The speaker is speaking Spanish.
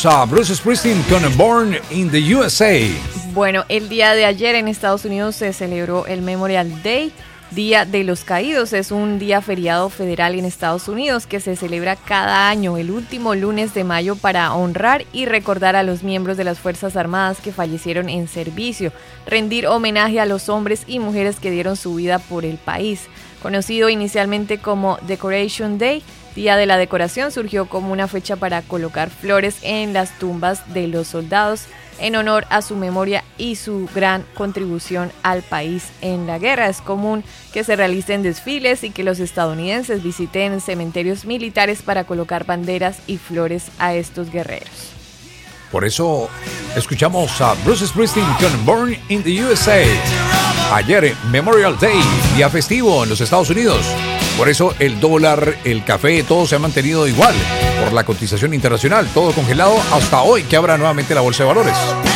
escuchamos a Bruce Springsteen con Born in the USA. Bueno, el día de ayer en Estados Unidos se celebró el Memorial Day, Día de los Caídos. Es un día feriado federal en Estados Unidos que se celebra cada año, el último lunes de mayo, para honrar y recordar a los miembros de las Fuerzas Armadas que fallecieron en servicio, rendir homenaje a los hombres y mujeres que dieron su vida por el país. Conocido inicialmente como Decoration Day, Día de la Decoración, surgió como una fecha para colocar flores en las tumbas de los soldados en honor a su memoria y su gran contribución al país en la guerra. Es común que se realicen desfiles y que los estadounidenses visiten cementerios militares para colocar banderas y flores a estos guerreros. Por eso escuchamos a Bruce Springsteen con Born in the USA. Ayer, Memorial Day, día festivo en los Estados Unidos. Por eso el dólar, el café, todo se ha mantenido igual. Por la cotización internacional, todo congelado hasta hoy que abra nuevamente la bolsa de valores.